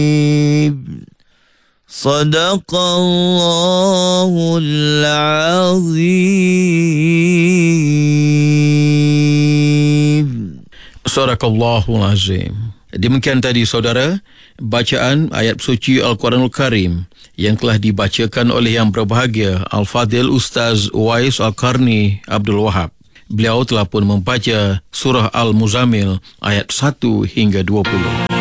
Sadaqallahul azim. Sadaqallahul azim. Demikian tadi saudara, bacaan ayat suci Al-Quranul Karim yang telah dibacakan oleh yang berbahagia Al-Fadil Ustaz Uwais Al-Qarni Abdul Wahab. Beliau telah pun membaca surah Al-Muzammil ayat 1 hingga 20.